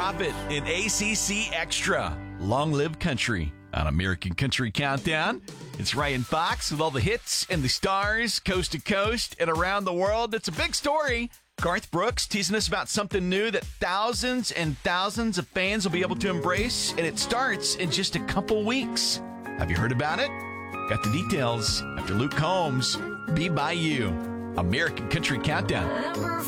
Drop it in ACC Extra. Long Live Country on American Country Countdown. It's Ryan Fox with all the hits and the stars, coast to coast and around the world. It's a big story. Garth Brooks teasing us about something new that thousands and thousands of fans will be able to embrace, and it starts in just a couple weeks. Have you heard about it? Got the details after Luke Combs. Be By You. American Country Countdown. Number